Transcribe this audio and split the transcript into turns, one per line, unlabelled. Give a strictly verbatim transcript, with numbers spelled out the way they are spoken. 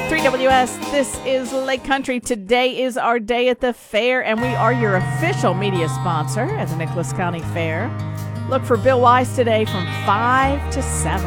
three W S, this is Lake Country. Today is our day at the fair, and we are your official media sponsor at the Nicholas County Fair. Look for Bill Wise today from five to seven.